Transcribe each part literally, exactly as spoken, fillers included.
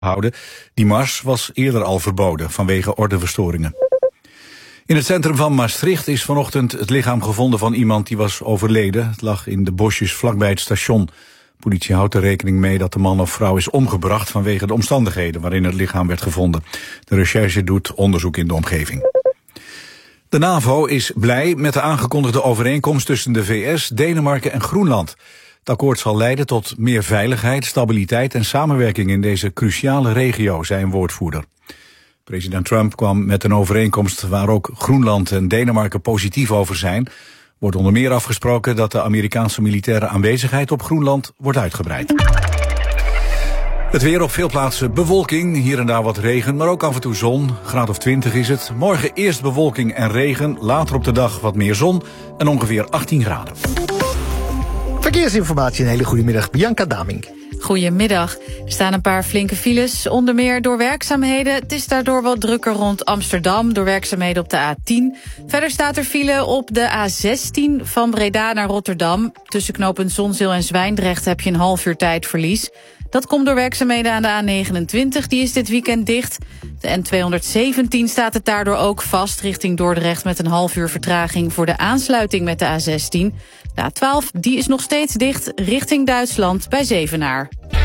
houden. Die mars was eerder al verboden vanwege ordeverstoringen. In het centrum van Maastricht is vanochtend het lichaam gevonden van iemand die was overleden. Het lag in de bosjes vlakbij het station. Politie houdt er rekening mee dat de man of vrouw is omgebracht vanwege de omstandigheden waarin het lichaam werd gevonden. De recherche doet onderzoek in de omgeving. De NAVO is blij met de aangekondigde overeenkomst tussen de V S, Denemarken en Groenland. Het akkoord zal leiden tot meer veiligheid, stabiliteit en samenwerking in deze cruciale regio, zei een woordvoerder. President Trump kwam met een overeenkomst waar ook Groenland en Denemarken positief over zijn. Wordt onder meer afgesproken dat de Amerikaanse militaire aanwezigheid op Groenland wordt uitgebreid. Het weer op veel plaatsen bewolking, hier en daar wat regen, maar ook af en toe zon. Graad of twintig is het. Morgen eerst bewolking en regen, later op de dag wat meer zon en ongeveer achttien graden. Verkeersinformatie, een hele goede middag. Bianca Damink. Goedemiddag. Er staan een paar flinke files, onder meer door werkzaamheden. Het is daardoor wat drukker rond Amsterdam, door werkzaamheden op de A tien. Verder staat er file op de A zestien van Breda naar Rotterdam. Tussen knooppunt Zonzeel en Zwijndrecht heb je een half uur tijdverlies. Dat komt door werkzaamheden aan de A negenentwintig, die is dit weekend dicht. De N tweehonderdzeventien staat het daardoor ook vast richting Dordrecht met een half uur vertraging voor de aansluiting met de A zestien. De A twaalf, die is nog steeds dicht richting Duitsland bij Zevenaar.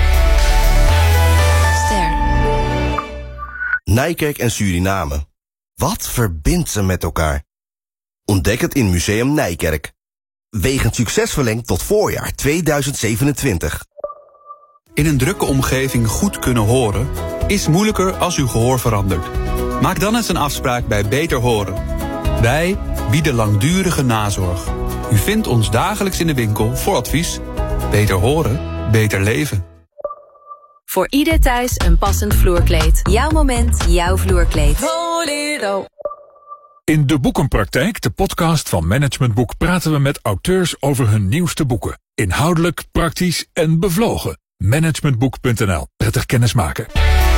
Ster. Nijkerk en Suriname. Wat verbindt ze met elkaar? Ontdek het in Museum Nijkerk. Wegens succes verlengd tot voorjaar tweeduizend zevenentwintig. In een drukke omgeving goed kunnen horen is moeilijker als uw gehoor verandert. Maak dan eens een afspraak bij Beter Horen. Wij bieden langdurige nazorg. U vindt ons dagelijks in de winkel voor advies. Beter horen, beter leven. Voor ieder thuis een passend vloerkleed. Jouw moment, jouw vloerkleed. In De Boekenpraktijk, de podcast van Management Boek, praten we met auteurs over hun nieuwste boeken. Inhoudelijk, praktisch en bevlogen. managementboek punt n l. Prettig kennismaken.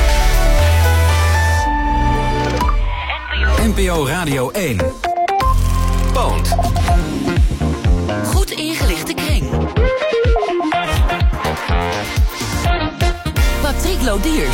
N P O Radio één. Poont. Goed ingelichte kring. Patrick Lodiers.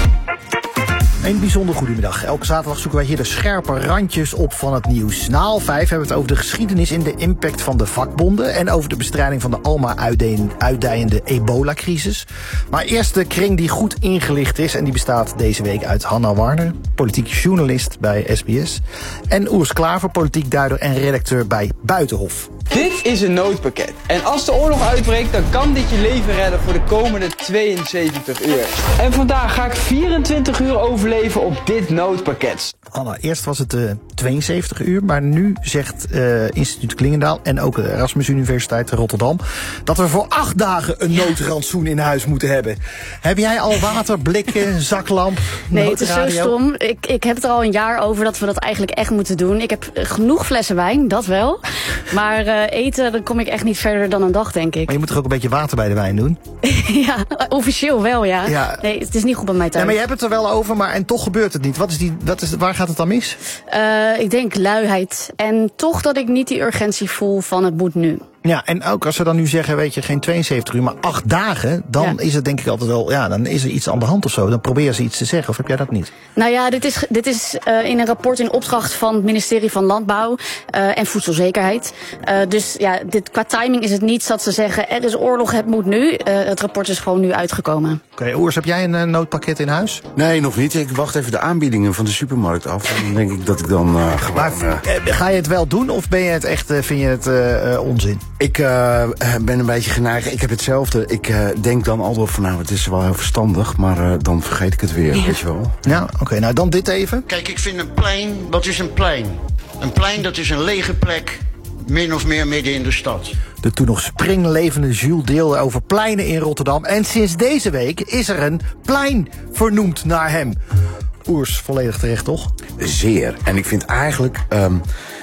Een bijzonder goedemiddag. Elke zaterdag zoeken wij hier de scherpe randjes op van het nieuws. Na half vijf hebben we het over de geschiedenis en de impact van de vakbonden en over de bestrijding van de almaar uitdijende ebola-crisis. Maar eerst de kring die goed ingelicht is en die bestaat deze week uit Hanna Warner, politiek journalist bij S B S, en Urs Klaver, politiek duider en redacteur bij Buitenhof. Dit is een noodpakket. En als de oorlog uitbreekt, dan kan dit je leven redden voor de komende tweeënzeventig uur. En vandaag ga ik vierentwintig uur overleven op dit noodpakket. Anna, eerst was het uh, tweeënzeventig uur, maar nu zegt uh, instituut Klingendaal en ook de Erasmus Universiteit Rotterdam dat we voor acht dagen een noodrantsoen in huis moeten hebben. Heb jij al water, blikken, zaklamp, Nee, het is zo stom. Ik, ik heb het er al een jaar over dat we dat eigenlijk echt moeten doen. Ik heb genoeg flessen wijn, dat wel. Maar uh, eten, dan kom ik echt niet verder dan een dag, denk ik. Maar je moet toch ook een beetje water bij de wijn doen? Ja, officieel wel, ja. ja. Nee, het is niet goed bij mij thuis. Ja, maar je hebt het er wel over, maar en toch gebeurt het niet. Wat is die, wat is, waar gaat het dan mis? Uh, ik denk luiheid. En toch dat ik niet die urgentie voel van het moet nu. Ja, en ook als ze dan nu zeggen, weet je, geen tweeënzeventig uur, maar acht dagen, dan ja. is het denk ik altijd wel, ja, dan is er iets aan de hand of zo. Dan proberen ze iets te zeggen, of heb jij dat niet? Nou ja, dit is, dit is uh, in een rapport in opdracht van het ministerie van Landbouw uh, en Voedselzekerheid. Uh, dus ja, dit, qua timing is het niet dat ze zeggen, er is oorlog, het moet nu. Uh, het rapport is gewoon nu uitgekomen. Oké, okay, Oers, heb jij een uh, noodpakket in huis? Nee, nog niet. Ik wacht even de aanbiedingen van de supermarkt af. En dan denk ik dat ik dan uh, gewoon... Maar uh, ga je het wel doen, of ben je het echt, uh, vind je het uh, uh, onzin? Ik uh, ben een beetje geneigd. Ik heb hetzelfde. Ik uh, denk dan altijd van, nou, het is wel heel verstandig, maar uh, dan vergeet ik het weer, ja. weet je wel. Ja, oké. Okay, nou, dan dit even. Kijk, ik vind een plein, dat is een plein. Een plein, dat is een lege plek, min of meer midden in de stad. De toen nog springlevende Jules deelde over pleinen in Rotterdam. En sinds deze week is er een plein vernoemd naar hem. Oers, volledig terecht, toch? Zeer. En ik vind eigenlijk... Um,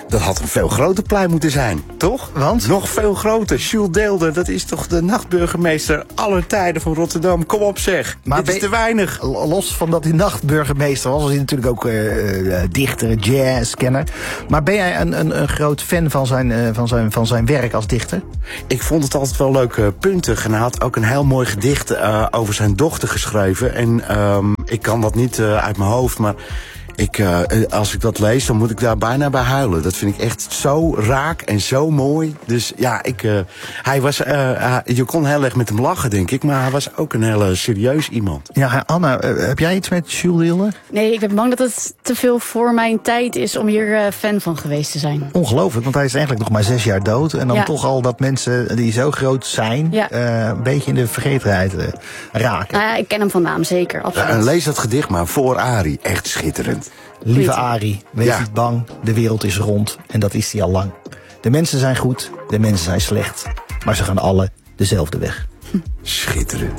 dat had een veel groter plein moeten zijn, toch? Want? Nog veel groter. Jules Deelder, dat is toch de nachtburgemeester aller tijden van Rotterdam. Kom op zeg, maar dit is te weinig. Los van dat hij nachtburgemeester was, was hij natuurlijk ook uh, uh, dichter, jazzkenner. Maar ben jij een, een, een groot fan van zijn, uh, van, zijn, van zijn werk als dichter? Ik vond het altijd wel leuke punten. En hij had ook een heel mooi gedicht uh, over zijn dochter geschreven. En um, ik kan dat niet uh, uit mijn hoofd, maar ik, uh, als ik dat lees, dan moet ik daar bijna bij huilen. Dat vind ik echt zo raak en zo mooi. Dus ja, ik, uh, hij was, uh, uh, je kon heel erg met hem lachen, denk ik. Maar hij was ook een hele serieus iemand. Ja, Anna, uh, heb jij iets met Jules Deelder? Nee, ik ben bang dat het te veel voor mijn tijd is om hier uh, fan van geweest te zijn. Ongelooflijk, want hij is eigenlijk nog maar zes jaar dood. En dan ja. toch al dat mensen die zo groot zijn, ja. uh, een beetje in de vergetenheid uh, raken. Nou ja, ik ken hem van naam, zeker. Absoluut. Ja, en lees dat gedicht maar voor Arie. Echt schitterend. Lieve Arie, wees ja. niet bang, de wereld is rond en dat is die al lang. De mensen zijn goed, de mensen zijn slecht, maar ze gaan alle dezelfde weg. Schitterend.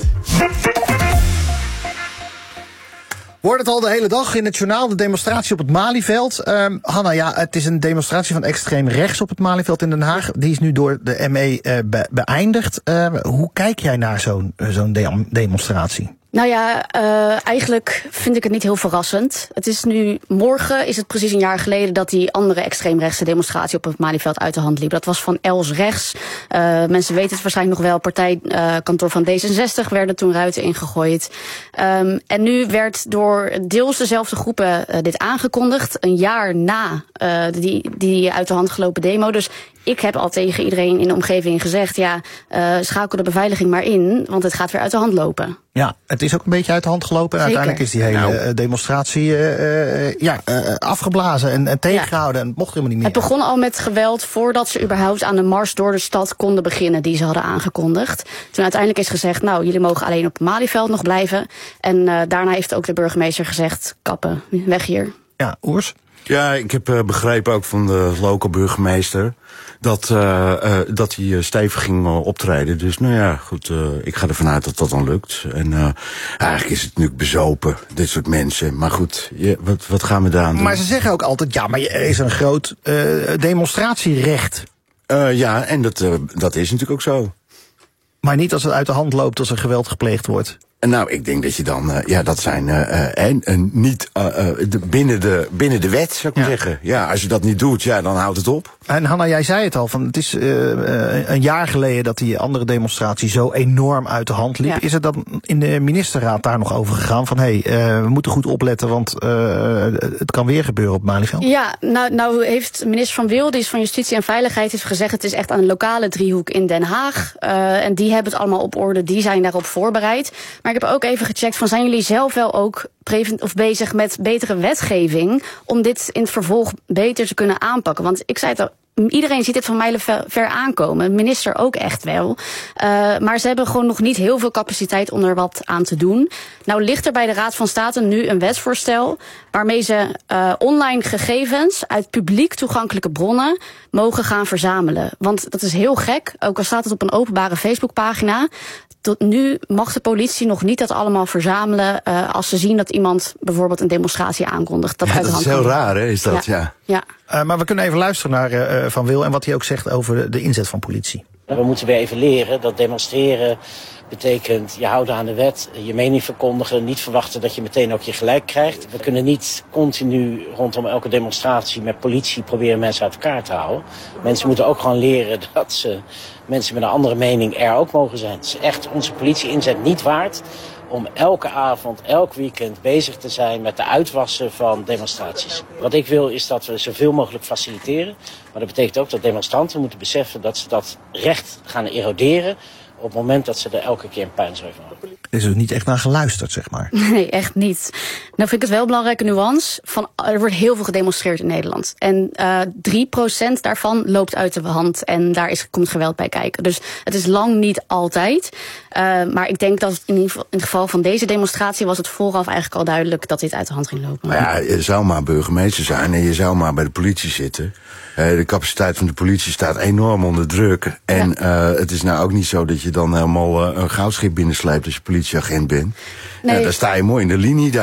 Wordt het al de hele dag in het journaal, de demonstratie op het Malieveld. Uh, Hanna, ja, het is een demonstratie van extreem rechts op het Malieveld in Den Haag. Die is nu door de M E uh, be- beëindigd. Uh, hoe kijk jij naar zo'n, uh, zo'n de- demonstratie? Nou ja, uh, eigenlijk vind ik het niet heel verrassend. Het is nu, morgen is het precies een jaar geleden dat die andere extreemrechtse demonstratie op het Malieveld uit de hand liep. Dat was van Els Rechts. Uh, mensen weten het waarschijnlijk nog wel, partijkantoor uh, van D zesenzestig werden toen ruiten ingegooid. Um, en nu werd door deels dezelfde groepen uh, dit aangekondigd, een jaar na uh, die, die uit de hand gelopen demo. Dus ik heb al tegen iedereen in de omgeving gezegd, ja, uh, schakel de beveiliging maar in, want het gaat weer uit de hand lopen. Ja, het is ook een beetje uit de hand gelopen. En Zeker. uiteindelijk is die hele nou. demonstratie uh, uh, ja, uh, afgeblazen en, en tegengehouden. Ja. En het mocht helemaal niet meer. Het begon al met geweld voordat ze überhaupt aan de mars door de stad konden beginnen die ze hadden aangekondigd. Toen uiteindelijk is gezegd, nou, jullie mogen alleen op het Malieveld nog blijven. En uh, daarna heeft ook de burgemeester gezegd, kappen, weg hier. Ja, Oers? Ja, ik heb uh, begrepen ook van de lokale burgemeester dat, uh, uh, dat hij uh, stevig ging uh, optreden. Dus nou ja, goed, uh, ik ga ervan uit dat dat dan lukt. En uh, eigenlijk is het nu bezopen, dit soort mensen. Maar goed, je, wat, wat gaan we daaraan doen? Maar ze zeggen ook altijd, ja, maar er is een groot uh, demonstratierecht. Uh, ja, en dat, uh, dat is natuurlijk ook zo. Maar niet als het uit de hand loopt, als er geweld gepleegd wordt. Nou, ik denk dat je dan, uh, ja, dat zijn uh, uh, en, en niet uh, uh, de, binnen, de, binnen de wet, zou ik maar ja. zeggen. Ja, als je dat niet doet, ja, dan houdt het op. En Hanna, jij zei het al, van het is uh, uh, een jaar geleden dat die andere demonstratie zo enorm uit de hand liep. Ja. Is het dan in de ministerraad daar nog over gegaan van, hé, hey, uh, we moeten goed opletten, want uh, het kan weer gebeuren op Malieveld? Ja, nou, nou heeft minister Van Wil, die is van Justitie en Veiligheid, heeft gezegd, het is echt aan een lokale driehoek in Den Haag. Uh, en die hebben het allemaal op orde, die zijn daarop voorbereid. Maar ik heb ook even gecheckt van, zijn jullie zelf wel ook prevent of bezig met betere wetgeving om dit in het vervolg beter te kunnen aanpakken? Want ik zei het al, iedereen ziet dit van mijlen ver aankomen. Minister ook echt wel. Uh, maar ze hebben gewoon nog niet heel veel capaciteit om er wat aan te doen. Nou ligt er bij de Raad van State nu een wetsvoorstel waarmee ze uh, online gegevens uit publiek toegankelijke bronnen mogen gaan verzamelen. Want dat is heel gek, ook al staat het op een openbare Facebookpagina. Tot nu mag de politie nog niet dat allemaal verzamelen uh, als ze zien dat iemand bijvoorbeeld een demonstratie aankondigt. Dat, ja, uit de dat hand is heel komt. raar, hè, is dat? Ja. ja. ja. Uh, maar we kunnen even luisteren naar uh, Van Wil en wat hij ook zegt over de, de inzet van politie. We moeten weer even leren dat demonstreren betekent je houden aan de wet, je mening verkondigen, niet verwachten dat je meteen ook je gelijk krijgt. We kunnen niet continu rondom elke demonstratie met politie proberen mensen uit elkaar te houden. Mensen moeten ook gewoon leren dat ze mensen met een andere mening er ook mogen zijn. Het is echt onze politie-inzet niet waard om elke avond, elk weekend bezig te zijn met de uitwassen van demonstraties. Wat ik wil is dat we zoveel mogelijk faciliteren. Maar dat betekent ook dat demonstranten moeten beseffen dat ze dat recht gaan eroderen op het moment dat ze er elke keer een puinzooi van maken. Er is dus niet echt naar geluisterd, zeg maar. Nee, echt niet. Nou vind ik het wel een belangrijke nuance. Van, er wordt heel veel gedemonstreerd in Nederland. En uh, drie procent daarvan loopt uit de hand. En daar is, komt geweld bij kijken. Dus het is lang niet altijd. Uh, maar ik denk dat in, ieder geval, in het geval van deze demonstratie was het vooraf eigenlijk al duidelijk dat dit uit de hand ging lopen. Maar ja, je zou maar burgemeester zijn en je zou maar bij de politie zitten. De capaciteit van de politie staat enorm onder druk. En ja. uh, het is nou ook niet zo dat je dan helemaal uh, een goudschip binnensleept als je politieagent bent. Nee. Ja, dan sta je mooi in de linie daar, hè?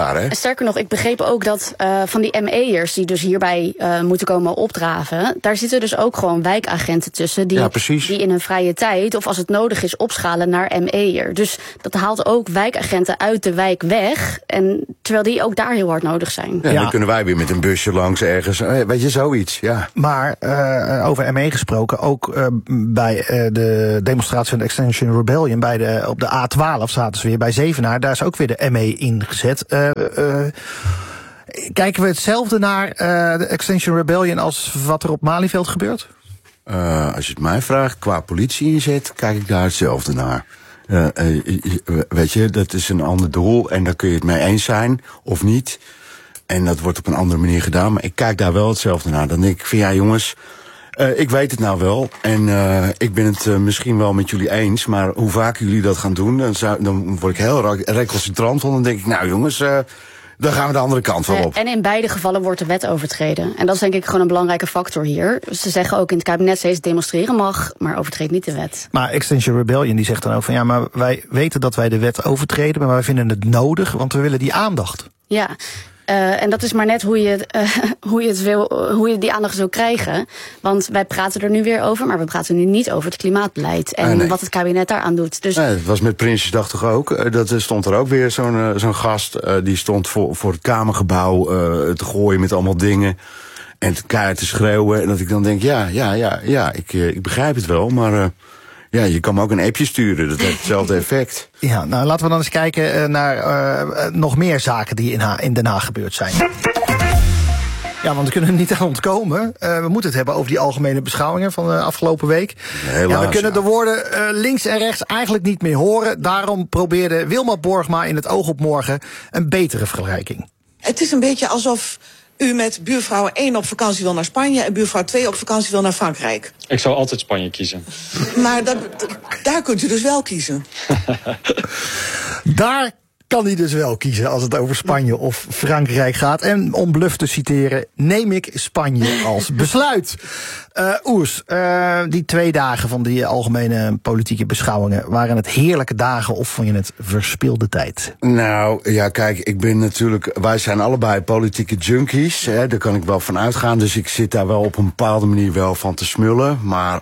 sterker nog, ik begreep ook dat uh, van die M E'ers die dus hierbij uh, moeten komen opdraven, daar zitten dus ook gewoon wijkagenten tussen die, ja, die in hun vrije tijd of als het nodig is opschalen naar M E'er. Dus dat haalt ook wijkagenten uit de wijk weg, en terwijl die ook daar heel hard nodig zijn. Ja, Ja. dan kunnen wij weer met een busje langs ergens. Weet je, zoiets, ja. Maar uh, over M E gesproken, ook uh, bij uh, de demonstratie van de Extinction Rebellion bij de, op de A twaalf zaten ze weer bij Zevenaar. Daar is ook weer de M E ingezet. Uh, uh, kijken we hetzelfde naar uh, de Extinction Rebellion als wat er op Malieveld gebeurt? Uh, als je het mij vraagt, qua politie inzet, kijk ik daar hetzelfde naar. Uh, uh, weet je, dat is een ander doel en daar kun je het mee eens zijn of niet. En dat wordt op een andere manier gedaan, maar ik kijk daar wel hetzelfde naar. Dan denk ik van ja jongens, uh, ik weet het nou wel en uh, ik ben het uh, misschien wel met jullie eens, maar hoe vaak jullie dat gaan doen, dan, zou, dan word ik heel recalcitrant van. Dan denk ik nou jongens, uh, dan gaan we de andere kant wel op. En in beide gevallen wordt de wet overtreden. En dat is denk ik gewoon een belangrijke factor hier. Ze zeggen ook in het kabinet steeds demonstreren mag, maar overtreedt niet de wet. Maar Extinction Rebellion die zegt dan ook van ja, maar wij weten dat wij de wet overtreden, maar wij vinden het nodig, want we willen die aandacht. Ja. Uh, en dat is maar net hoe je, uh, hoe, je het wil, hoe je die aandacht wil krijgen. Want wij praten er nu weer over, maar we praten nu niet over het klimaatbeleid en ah, nee. wat het kabinet daaraan doet. Dus nee, het was met Prinsjesdag toch ook. Dat stond er ook weer zo'n uh, zo'n gast. Uh, die stond voor, voor het Kamergebouw uh, te gooien met allemaal dingen. En te keihard te schreeuwen. En dat ik dan denk, ja, ja, ja, ja, ik, uh, ik begrijp het wel, maar Uh, ja, je kan me ook een appje sturen. Dat heeft hetzelfde effect. Ja, nou laten we dan eens kijken uh, naar uh, nog meer zaken die in, ha- in Den Haag gebeurd zijn. Ja, want we kunnen er niet aan ontkomen. Uh, we moeten het hebben over die algemene beschouwingen van de afgelopen week. Helaas, ja, we kunnen ja. de woorden uh, links en rechts eigenlijk niet meer horen. Daarom probeerde Wilma Borgma in het Oog op Morgen een betere vergelijking. Het is een beetje alsof u met buurvrouw één op vakantie wil naar Spanje en buurvrouw twee op vakantie wil naar Frankrijk. Ik zou altijd Spanje kiezen. Maar dat, daar kunt u dus wel kiezen. Daar kan hij dus wel kiezen als het over Spanje of Frankrijk gaat. En om Bluff te citeren, neem ik Spanje als besluit. Uh, Oers, uh, die twee dagen van die algemene politieke beschouwingen, waren het heerlijke dagen of vond je het verspilde tijd? Nou, ja, kijk, ik ben natuurlijk, wij zijn allebei politieke junkies, hè, daar kan ik wel van uitgaan. Dus ik zit daar wel op een bepaalde manier wel van te smullen, maar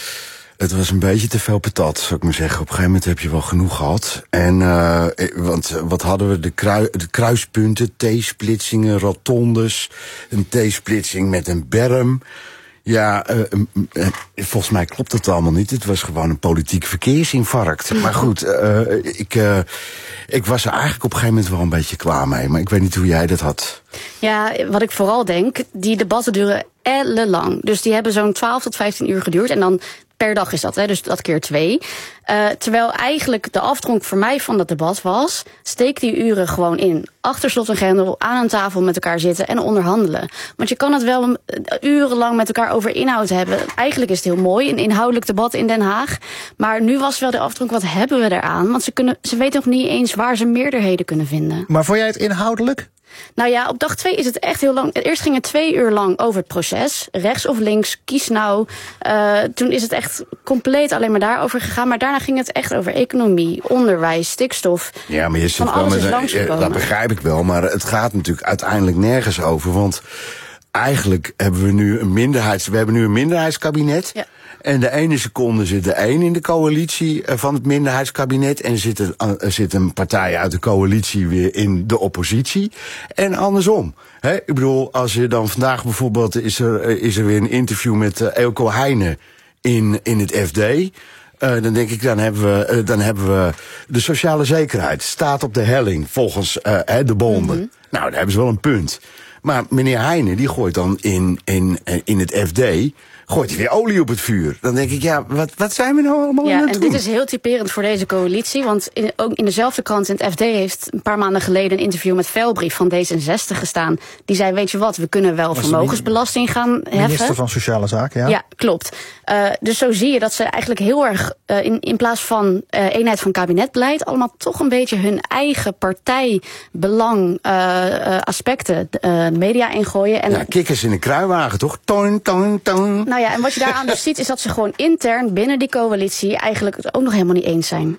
het was een beetje te veel patat, zou ik maar zeggen. Op een gegeven moment heb je wel genoeg gehad. En, uh, want wat hadden we? De, krui, de kruispunten, T-splitsingen, rotondes, een T-splitsing met een berm. Ja, uh, uh, volgens mij klopt het allemaal niet. Het was gewoon een politiek verkeersinfarct. Maar goed, uh, ik, uh, ik was er eigenlijk op een gegeven moment wel een beetje klaar mee. Maar ik weet niet hoe jij dat had. Ja, wat ik vooral denk, die debatten duren ellenlang. Dus die hebben zo'n twaalf tot vijftien uur geduurd. En dan per dag is dat, hè, dus dat keer twee. Uh, terwijl eigenlijk de aftronk voor mij van dat debat was, steek die uren gewoon in. Achter slot en grendel, aan een tafel met elkaar zitten en onderhandelen. Want je kan het wel een, urenlang met elkaar over inhoud hebben. Eigenlijk is het heel mooi, een inhoudelijk debat in Den Haag. Maar nu was wel de aftronk, wat hebben we eraan? Want ze, kunnen, ze weten nog niet eens waar ze meerderheden kunnen vinden. Maar vond jij het inhoudelijk? Nou ja, op dag twee is het echt heel lang. Eerst ging het twee uur lang over het proces. Rechts of links, kies nou. Uh, toen is het echt compleet alleen maar daarover gegaan. Maar daarna ging het echt over economie, onderwijs, stikstof. Ja, maar je zit wel met een, dat begrijp ik wel. Maar het gaat natuurlijk uiteindelijk nergens over. Want eigenlijk hebben we nu een minderheids, we hebben nu een minderheidskabinet. Ja. En de ene seconde zit er één in de coalitie van het minderheidskabinet. En zit er, er zit een partij uit de coalitie weer in de oppositie. En andersom. He, ik bedoel, als je dan vandaag bijvoorbeeld is er, is er weer een interview met uh, Eelco Heijnen in, in het F D. Uh, dan denk ik, dan hebben, we, uh, dan hebben we de sociale zekerheid. Staat op de helling volgens uh, de bonden. Mm-hmm. Nou, daar hebben ze wel een punt. Maar meneer Heijnen, die gooit dan in, in, in het F D, gooit hij weer olie op het vuur. Dan denk ik, ja, wat, wat zijn we nou allemaal ja, aan het doen? En dit is heel typerend voor deze coalitie. Want in, ook in dezelfde krant, in het F D, heeft een paar maanden geleden een interview met Velbrief van D zesenzestig gestaan. Die zei, weet je wat, we kunnen wel vermogensbelasting gaan heffen. Minister van Sociale Zaken, ja. Ja, klopt. Uh, dus zo zie je dat ze eigenlijk heel erg, uh, in, in plaats van uh, eenheid van kabinetbeleid, allemaal toch een beetje hun eigen partijbelang uh, uh, aspecten uh, media ingooien. En ja, kikkers in een kruiwagen, toch? Toon, toon, toon. Nou ja, en wat je daaraan dus ziet, is dat ze gewoon intern binnen die coalitie eigenlijk het ook nog helemaal niet eens zijn.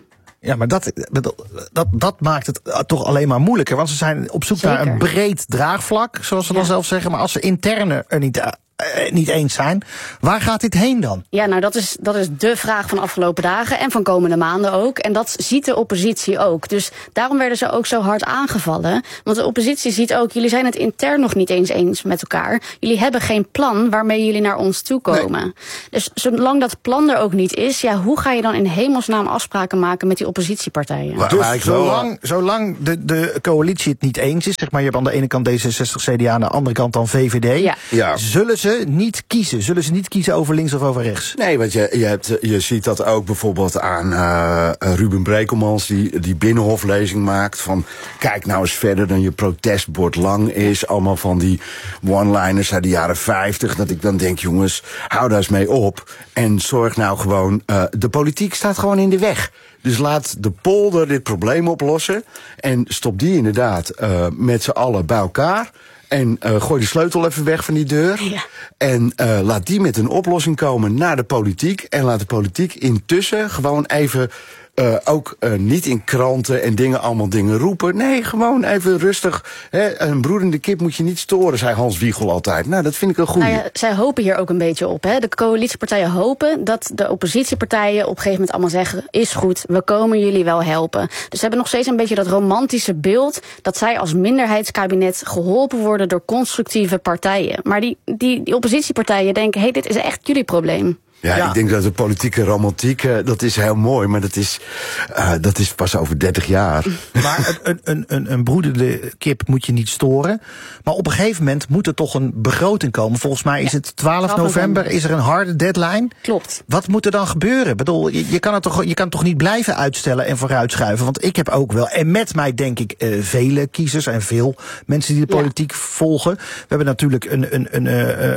Ja, maar dat, dat, dat maakt het toch alleen maar moeilijker. Want ze zijn op zoek Zeker. naar een breed draagvlak, zoals ze ja. dan zelf zeggen. Maar als ze interne er niet... Uh, niet eens zijn. Waar gaat dit heen dan? Ja, nou dat is, dat is de vraag van de afgelopen dagen en van komende maanden ook. En dat ziet de oppositie ook. Dus daarom werden ze ook zo hard aangevallen. Want de oppositie ziet ook, jullie zijn het intern nog niet eens eens met elkaar. Jullie hebben geen plan waarmee jullie naar ons toe komen. Nee. Dus zolang dat plan er ook niet is, ja, hoe ga je dan in hemelsnaam afspraken maken met die oppositiepartijen? Dus dus zolang, zolang de, de coalitie het niet eens is, zeg maar, je hebt aan de ene kant D zesenzestig, C D A, aan de andere kant dan V V D, ja. Ja. zullen ze niet kiezen? Zullen ze niet kiezen over links of over rechts? Nee, want je, je, hebt, je ziet dat ook bijvoorbeeld aan uh, Ruben Brekelmans, die, die binnenhoflezing maakt van kijk nou eens verder dan je protestbord lang is. Allemaal van die one-liners uit de jaren vijftig. Dat ik dan denk, jongens, hou daar eens mee op. En zorg nou gewoon, uh, de politiek staat gewoon in de weg. Dus laat de polder dit probleem oplossen. En stop die inderdaad uh, met z'n allen bij elkaar. En uh, gooi de sleutel even weg van die deur. Ja. En uh, laat die met een oplossing komen naar de politiek. En laat de politiek intussen gewoon even... Uh, ook uh, niet in kranten en dingen allemaal dingen roepen. Nee, gewoon even rustig. Hè. Een broedende kip moet je niet storen, zei Hans Wiegel altijd. Nou, dat vind ik een goeie. Nou ja, zij hopen hier ook een beetje op. Hè. De coalitiepartijen hopen dat de oppositiepartijen op een gegeven moment allemaal zeggen... is goed, we komen jullie wel helpen. Dus ze hebben nog steeds een beetje dat romantische beeld... dat zij als minderheidskabinet geholpen worden door constructieve partijen. Maar die, die, die oppositiepartijen denken, hé, hey, dit is echt jullie probleem. Ja, ja, ik denk dat de politieke romantiek, uh, dat is heel mooi, maar dat is, uh, dat is pas over dertig jaar. Maar een, een, een, een broedende kip moet je niet storen. Maar op een gegeven moment moet er toch een begroting komen. Volgens mij is het twaalf november, is er een harde deadline. Klopt. Wat moet er dan gebeuren? Ik bedoel, je, je, kan het toch, je kan het toch niet blijven uitstellen en vooruitschuiven? Want ik heb ook wel, en met mij denk ik uh, vele kiezers en veel mensen die de politiek ja. volgen. We hebben natuurlijk een, een, een,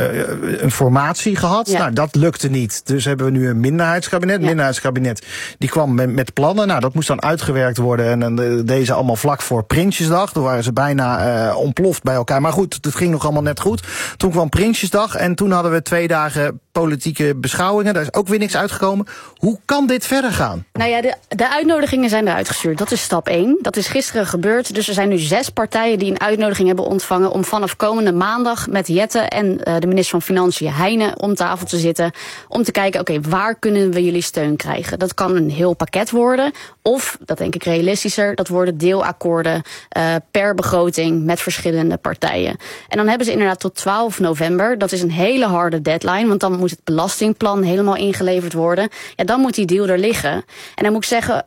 uh, een formatie gehad. Ja. Nou, dat lukte niet. Dus hebben we nu een minderheidskabinet. Ja. Minderheidskabinet die kwam met, met plannen. Nou, dat moest dan uitgewerkt worden. En dan deze allemaal vlak voor Prinsjesdag. Toen waren ze bijna uh, ontploft bij elkaar. Maar goed, het ging nog allemaal net goed. Toen kwam Prinsjesdag en toen hadden we twee dagen politieke beschouwingen. Daar is ook weer niks uitgekomen. Hoe kan dit verder gaan? Nou ja, de, de uitnodigingen zijn eruit gestuurd. Dat is stap één. Dat is gisteren gebeurd. Dus er zijn nu zes partijen die een uitnodiging hebben ontvangen om vanaf komende maandag met Jette en uh, de minister van Financiën Heijnen om tafel te zitten. Om te kijken, oké, okay, waar kunnen we jullie steun krijgen? Dat kan een heel pakket worden. Of, dat denk ik realistischer, dat worden deelakkoorden uh, per begroting met verschillende partijen. En dan hebben ze inderdaad tot twaalf november. Dat is een hele harde deadline, want dan moet het belastingplan helemaal ingeleverd worden. Ja, dan moet die deal er liggen. En dan moet ik zeggen,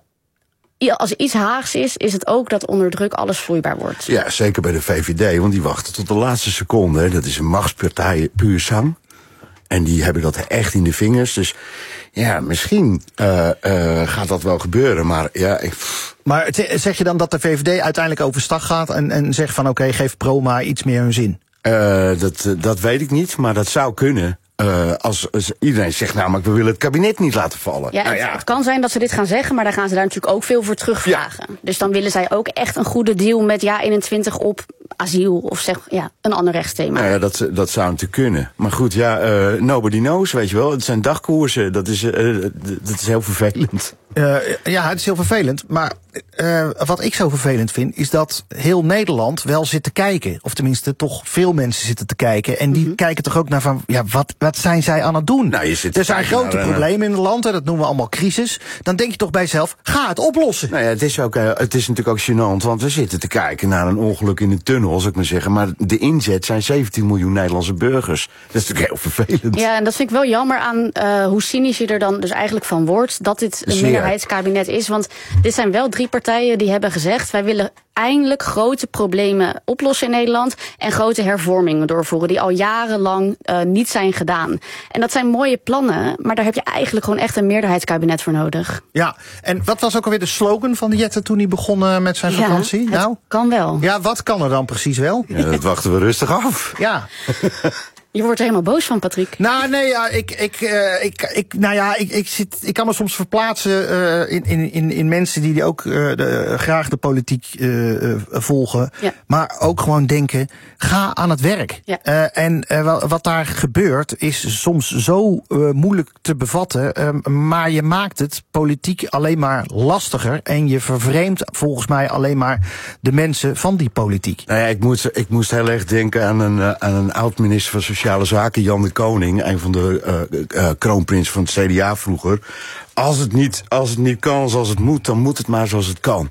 als er iets Haags is, is het ook dat onder druk alles vloeibaar wordt. Ja, zeker bij de V V D, want die wachten tot de laatste seconde. Hè. Dat is een machtspartij puur zang. En die hebben dat echt in de vingers. Dus ja, misschien uh, uh, gaat dat wel gebeuren. Maar ja, ik... Maar zeg je dan dat de V V D uiteindelijk overstag gaat en, en zegt van oké, okay, geef Proma iets meer hun zin? Uh, dat, dat weet ik niet, maar dat zou kunnen. Uh, als, als iedereen zegt namelijk, we willen het kabinet niet laten vallen. Ja, nou ja. Het, het kan zijn dat ze dit gaan zeggen, maar dan gaan ze daar natuurlijk ook veel voor terugvragen. Ja. Dus dan willen zij ook echt een goede deal met ja eenentwintig op asiel of zeg ja een ander rechtsthema. Nou ja, dat, dat zou natuurlijk kunnen. Maar goed, ja, uh, nobody knows, weet je wel. Het zijn dagkoersen, dat is, uh, dat is heel vervelend. Uh, ja, het is heel vervelend. Maar uh, wat ik zo vervelend vind, is dat heel Nederland wel zit te kijken. Of tenminste, toch veel mensen zitten te kijken. En die mm-hmm. kijken toch ook naar van, ja, wat, wat zijn zij aan het doen? Nou, je zit er zijn grote naar, problemen in het land, en dat noemen we allemaal crisis. Dan denk je toch bij jezelf, ga het oplossen. Nou ja, het is, ook, uh, het is natuurlijk ook gênant, want we zitten te kijken naar een ongeluk in een tunnel, als ik maar zeggen. Maar de inzet zijn zeventien miljoen Nederlandse burgers. Dat is natuurlijk heel vervelend. Ja, en dat vind ik wel jammer aan uh, hoe cynisch je er dan dus eigenlijk van wordt, dat dit een minderheidskabinet is. Want dit zijn wel drie partijen die hebben gezegd, wij willen eindelijk grote problemen oplossen in Nederland en grote hervormingen doorvoeren die al jarenlang uh, niet zijn gedaan. En dat zijn mooie plannen, maar daar heb je eigenlijk gewoon echt een meerderheidskabinet voor nodig. Ja, en wat was ook alweer de slogan van de Jette toen hij begon uh, met zijn vakantie? Ja, het nou, kan wel. Ja, wat kan er dan precies wel? Ja, dat wachten we rustig af. Ja. Je wordt er helemaal boos van, Patrick. Nou, nee, ja, ik, ik, uh, ik, ik, nou ja, ik, ik, zit, ik kan me soms verplaatsen uh, in, in, in, in mensen die ook uh, de, graag de politiek uh, uh, volgen. Ja. Maar ook gewoon denken, ga aan het werk. Ja. Uh, en uh, wat daar gebeurt is soms zo uh, moeilijk te bevatten. Uh, maar je maakt het politiek alleen maar lastiger. En je vervreemdt volgens mij alleen maar de mensen van die politiek. Nou ja, ik moest, ik moest heel erg denken aan een, uh, aan een oud-minister van Sociale Zaken, Jan de Koning, een van de uh, uh, kroonprins van het C D A vroeger. Als het niet, als het niet kan zoals het moet, dan moet het maar zoals het kan.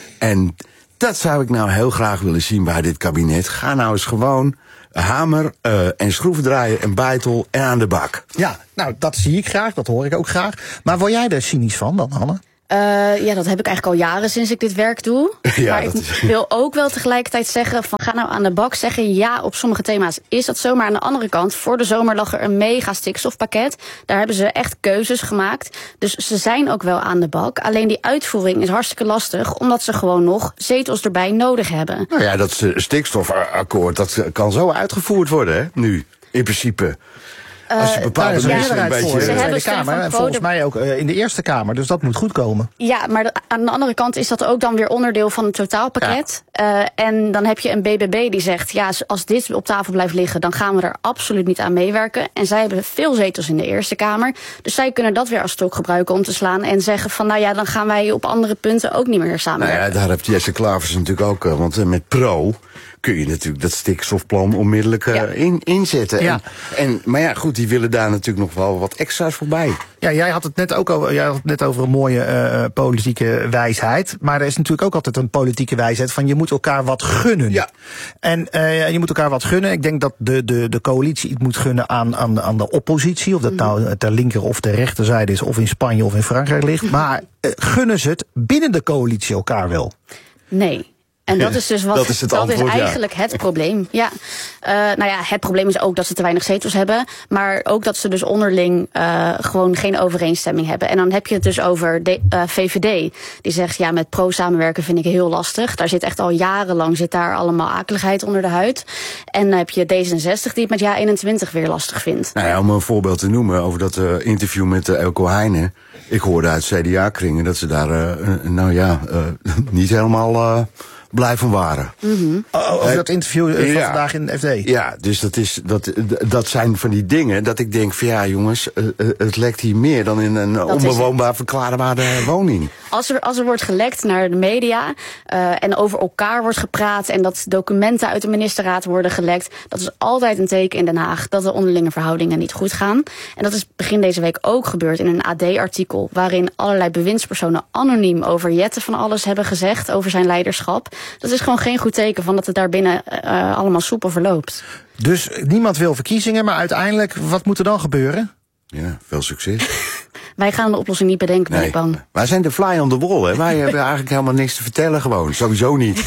En dat zou ik nou heel graag willen zien bij dit kabinet. Ga nou eens gewoon hamer uh, en schroeven draaien en beitel en aan de bak. Ja, nou, dat zie ik graag, dat hoor ik ook graag. Maar word jij er cynisch van dan, Hanne? Uh, ja, dat heb ik eigenlijk al jaren sinds ik dit werk doe. Ja, maar ik is... wil ook wel tegelijkertijd zeggen van ga nou aan de bak. Zeggen ja, op sommige thema's is dat zo. Maar aan de andere kant, voor de zomer lag er een mega stikstofpakket. Daar hebben ze echt keuzes gemaakt. Dus ze zijn ook wel aan de bak. Alleen die uitvoering is hartstikke lastig, omdat ze gewoon nog zetels erbij nodig hebben. Nou ja, dat stikstofakkoord, dat kan zo uitgevoerd worden, hè, nu, in principe. Als je bepaalde uh, mensen een beetje... Ze hebben de Kamer en volgens mij ook uh, in de Eerste Kamer. Dus dat moet goed komen. Ja, maar de, aan de andere kant is dat ook dan weer onderdeel van het totaalpakket. Ja. Uh, en dan heb je een B B B die zegt, ja, als dit op tafel blijft liggen, dan gaan we er absoluut niet aan meewerken. En zij hebben veel zetels in de Eerste Kamer. Dus zij kunnen dat weer als stok gebruiken om te slaan en zeggen van, nou ja, dan gaan wij op andere punten ook niet meer samenwerken. Nou ja, daar heeft Jesse Klavers natuurlijk ook, uh, want uh, met Pro kun je natuurlijk dat stikstofplan onmiddellijk uh, ja. in, inzetten. Ja. En, en, maar ja, goed, die willen daar natuurlijk nog wel wat extra's voorbij. Ja, jij had het net ook over, jij had het net over een mooie uh, politieke wijsheid. Maar er is natuurlijk ook altijd een politieke wijsheid van je moet elkaar wat gunnen. Ja. En uh, je moet elkaar wat gunnen. Ik denk dat de, de, de coalitie iets moet gunnen aan, aan, de, aan de oppositie. Of dat nou ter linker of ter rechterzijde is, of in Spanje of in Frankrijk ligt. Maar uh, gunnen ze het binnen de coalitie elkaar wel? Nee. En dat is dus wat, dat is, het dat antwoord, is eigenlijk ja. het probleem. Ja. Uh, nou ja, het probleem is ook dat ze te weinig zetels hebben. Maar ook dat ze dus onderling uh, gewoon geen overeenstemming hebben. En dan heb je het dus over de uh, V V D. Die zegt, ja, met Pro samenwerken vind ik heel lastig. Daar zit echt al jarenlang zit daar allemaal akeligheid onder de huid. En dan heb je D zesenzestig die het met Ja eenentwintig weer lastig vindt. Nou ja, om een voorbeeld te noemen over dat uh, interview met uh, Elko Heijnen. Ik hoorde uit C D A-kringen dat ze daar, uh, uh, nou ja, uh, niet helemaal... Uh, blij van waren. Mm-hmm. Oh, over dat interview van ja. vandaag in de F D. Ja, dus dat, is, dat, dat zijn van die dingen dat ik denk van ja jongens, uh, uh, het lekt hier meer dan in een dat onbewoonbaar verklaarbare woning. Als er, als er wordt gelekt naar de media uh, en over elkaar wordt gepraat en dat documenten uit de ministerraad worden gelekt, dat is altijd een teken in Den Haag dat de onderlinge verhoudingen niet goed gaan. En dat is begin deze week ook gebeurd in een A D-artikel waarin allerlei bewindspersonen anoniem over Jette van alles hebben gezegd over zijn leiderschap. Dat is gewoon geen goed teken van dat het daarbinnen uh, allemaal soepel verloopt. Dus niemand wil verkiezingen, maar uiteindelijk, wat moet er dan gebeuren? Ja, veel succes. Wij gaan de oplossing niet bedenken, ben nee. ik bang. Wij zijn de fly on the wall, hè. Wij hebben eigenlijk helemaal niks te vertellen gewoon. Sowieso niet.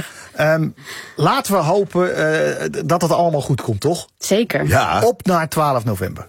um, laten we hopen uh, dat het allemaal goed komt, toch? Zeker. Ja. Op naar twaalf november.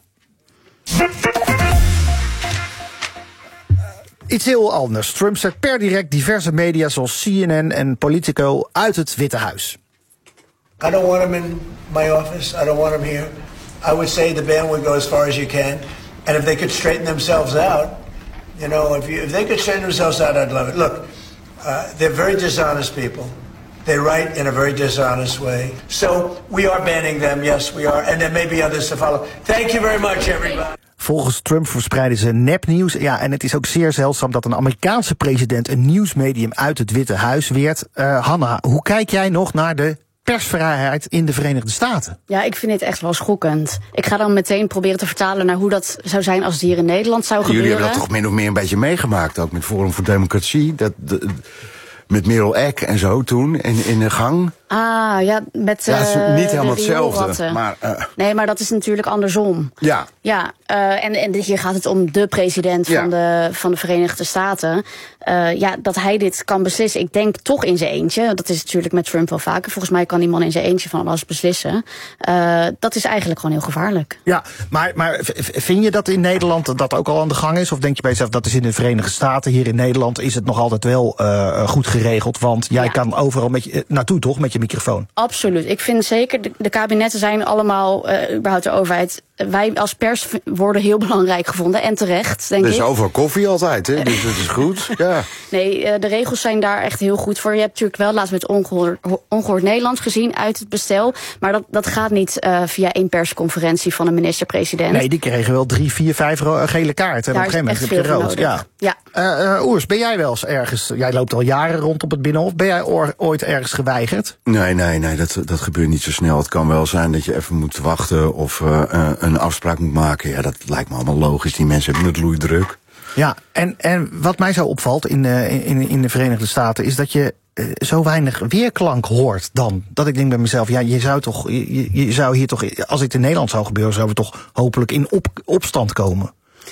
Iets heel anders. Trump zet per direct diverse media zoals C N N en Politico uit het Witte Huis. I don't want him in my office. I don't want him here. I would say the ban would go as far as you can. And if they could straighten themselves out, you know, if, you, if they could straighten themselves out, I'd love it. Look, uh, they're very dishonest people. They write in a very dishonest way. So we are banning them, yes we are. And there may be others to follow. Thank you very much, everybody. Volgens Trump verspreiden ze nepnieuws. Ja, en het is ook zeer zeldzaam dat een Amerikaanse president een nieuwsmedium uit het Witte Huis weert. Uh, Hanna, hoe kijk jij nog naar de persvrijheid in de Verenigde Staten? Ja, ik vind dit echt wel schokkend. Ik ga dan meteen proberen te vertalen naar hoe dat zou zijn als het hier in Nederland zou Jullie gebeuren. Jullie hebben dat toch min of meer een beetje meegemaakt, ook met Forum voor Democratie. Dat, de, met Merel Eck en zo toen, in, in de gang. Ah, ja, met ja, het is uh, niet helemaal hetzelfde. Maar, uh, nee, maar dat is natuurlijk andersom. Ja. Ja, uh, en, en hier gaat het om de president ja. van, de, van de Verenigde Staten. Uh, ja, dat hij dit kan beslissen. Ik denk toch in zijn eentje. Dat is natuurlijk met Trump wel vaker. Volgens mij kan die man in zijn eentje van alles beslissen. Uh, dat is eigenlijk gewoon heel gevaarlijk. Ja, maar, maar vind je dat in Nederland dat ook al aan de gang is? Of denk je bij jezelf, dat is in de Verenigde Staten. Hier in Nederland is het nog altijd wel uh, goed geregeld. Want jij ja. kan overal met je, naartoe toch, met je je microfoon. Absoluut. Ik vind zeker, de, de kabinetten zijn allemaal, uh, überhaupt de overheid, wij als pers worden heel belangrijk gevonden en terecht, denk ik. Er is overal koffie altijd, hè? Dus dat is goed. Ja. Nee, uh, de regels zijn daar echt heel goed voor. Je hebt natuurlijk wel laatst met Ongehoord, Ongehoord Nederland gezien uit het bestel, maar dat, dat gaat niet uh, via één persconferentie van een minister-president. Nee, die kregen wel drie, vier, vijf gele kaarten. En op een gegeven moment heb je rood. Ja. Ja. Uh, uh, Oers, ben jij wel eens ergens, jij loopt al jaren rond op het Binnenhof, ben jij oor, ooit ergens geweigerd? Nee, nee, nee, dat, dat gebeurt niet zo snel. Het kan wel zijn dat je even moet wachten of uh, uh, een afspraak moet maken. Ja, dat lijkt me allemaal logisch. Die mensen hebben het loeidruk. Ja, en, en wat mij zo opvalt in, uh, in, in de Verenigde Staten is dat je uh, zo weinig weerklank hoort dan. Dat ik denk bij mezelf, ja, je zou toch, je, je zou hier toch, als het in Nederland zou gebeuren, zouden we toch hopelijk in op, opstand komen.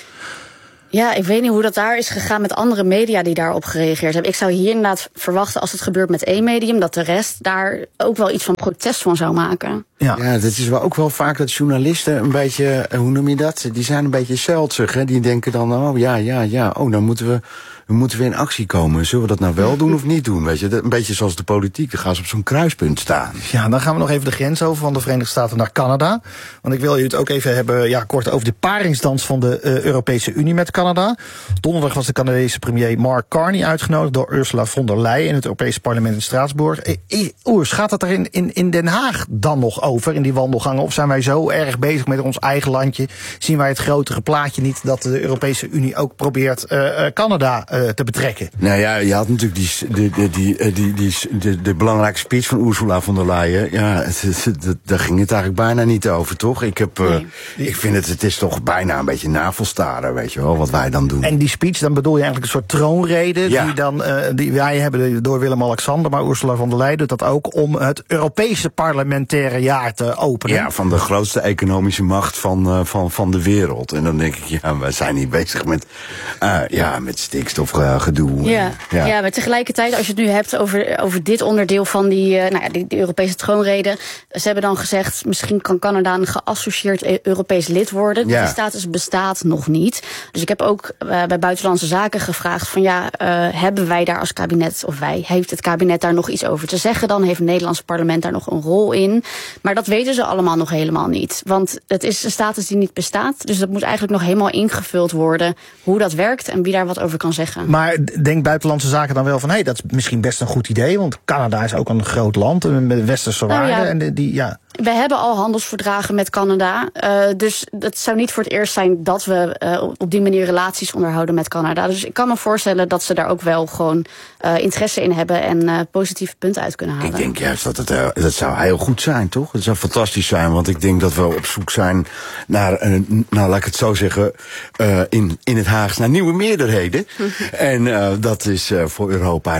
Ja, ik weet niet hoe dat daar is gegaan met andere media die daarop gereageerd hebben. Ik zou hier inderdaad verwachten, als het gebeurt met één medium, dat de rest daar ook wel iets van protest van zou maken. Ja, ja, dat is wel ook wel vaak dat journalisten een beetje, hoe noem je dat? Die zijn een beetje zeldzig, hè? Die denken dan, oh ja, ja, ja, oh, dan moeten we, we moeten weer in actie komen. Zullen we dat nou wel doen of niet doen? Weet je, een beetje zoals de politiek, dan gaan ze op zo'n kruispunt staan. Ja, dan gaan we nog even de grens over van de Verenigde Staten naar Canada. Want ik wil je het ook even hebben, ja, kort over de paringsdans van de uh, Europese Unie met Canada. Donderdag was de Canadese premier Mark Carney uitgenodigd door Ursula von der Leyen in het Europese parlement in Straatsburg. E, Oers, gaat het er in, in, in Den Haag dan nog over, in die wandelgangen? Of zijn wij zo erg bezig met ons eigen landje? Zien wij het grotere plaatje niet dat de Europese Unie ook probeert uh, Canada uh, te betrekken? Nou ja, je had natuurlijk die, die, die, die, die, die, de, de belangrijke speech van Ursula von der Leyen. Ja, het, het, het, daar ging het eigenlijk bijna niet over, toch? Ik, heb, uh, nee. ik vind het, het is toch bijna een beetje navelstaren, weet je wel, wat wij dan doen. En die speech, dan bedoel je eigenlijk een soort troonrede, ja. die dan uh, die wij hebben door Willem-Alexander, maar Ursula von der Leyen doet dat ook om het Europese parlementaire jaar te openen. Ja, van de grootste economische macht van, uh, van, van de wereld. En dan denk ik, ja, wij zijn hier bezig met, uh, ja, met stikstofgedoe. Uh, ja. Ja. ja, maar tegelijkertijd, als je het nu hebt over, over dit onderdeel van die, uh, nou ja, die, die Europese troonrede, ze hebben dan gezegd, misschien kan Canada een geassocieerd Europees lid worden. Ja. Die status bestaat nog niet. Dus ik heb ook uh, bij Buitenlandse Zaken gevraagd van ja, uh, hebben wij daar als kabinet, of wij, heeft het kabinet daar nog iets over te zeggen? Dan heeft het Nederlandse parlement daar nog een rol in. Maar dat weten ze allemaal nog helemaal niet. Want het is een status die niet bestaat. Dus dat moet eigenlijk nog helemaal ingevuld worden hoe dat werkt en wie daar wat over kan zeggen. Maar denkt Buitenlandse Zaken dan wel van hé, hey, dat is misschien best een goed idee, want Canada is ook een groot land met westerse waarden. Nou ja. En die, ja. We hebben al handelsverdragen met Canada. Uh, dus het zou niet voor het eerst zijn dat we uh, op die manier relaties onderhouden met Canada. Dus ik kan me voorstellen dat ze daar ook wel gewoon uh, interesse in hebben en uh, positieve punten uit kunnen halen. Ik denk juist dat het uh, dat zou heel goed zijn, toch? Het zou fantastisch zijn, want ik denk dat we op zoek zijn naar, uh, nou laat ik het zo zeggen, uh, in, in het Haags naar nieuwe meerderheden. En uh, dat is uh, voor Europa